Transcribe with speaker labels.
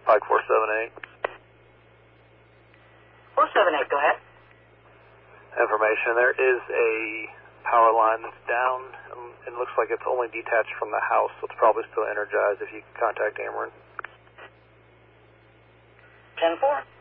Speaker 1: Pike 478.
Speaker 2: 478, go ahead.
Speaker 1: Information. There is a power line that's down. It looks like it's only detached from the house, so it's probably still energized if you can contact Ameren.
Speaker 2: 10-4.